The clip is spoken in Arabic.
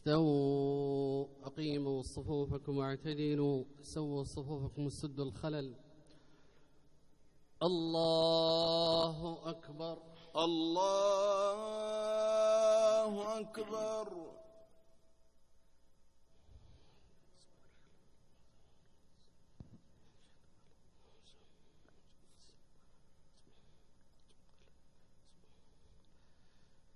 استووا أقيموا صفوفكم واعتدلوا سووا صفوفكم وسدوا الخلل. الله أكبر. الله أكبر.